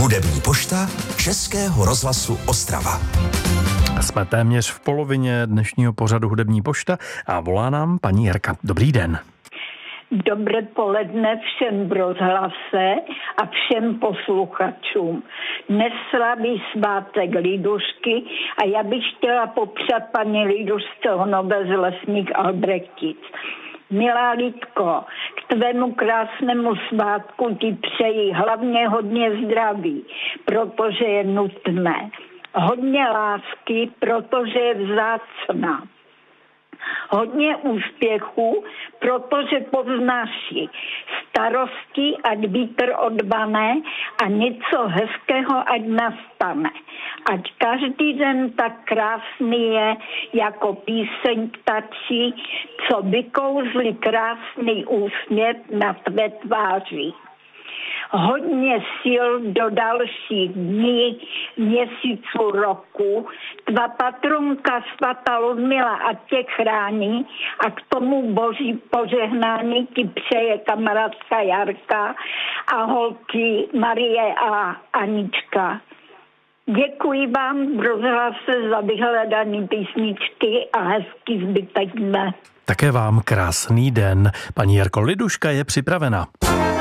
Hudební pošta Českého rozhlasu Ostrava. Jsme téměř v polovině dnešního pořadu Hudební pošta a volá nám paní Jirka. Dobrý den. Dobré poledne všem v rozhlase a všem posluchačům. Dnes slaví svátek Lidušky a já bych chtěla popřát paní Lidušce Honové z Lesních Albrechtic. Milá Lidko, k tvému krásnému svátku ti přeji hlavně hodně zdraví, protože je nutné. Hodně lásky, protože je vzácná. Hodně úspěchů, protože poznáš ji. Starosti, ať vítr odvané a něco hezkého, ať nastane. Ať každý den tak krásný je, jako píseň ptačí, co vykouzlí krásný úsměv na tvé tváři. Hodně sil do dalších dní, měsíců, roku. Tvá patronka svatá Ludmila a tě chrání a k tomu boží požehnání ti přeje kamarádka Jarka a holky Marie a Anička. Děkuji vám v rozhlase za vyhledané písničky a hezký zbytek dne. Také vám krásný den. Paní Jarko, Liduška je připravena.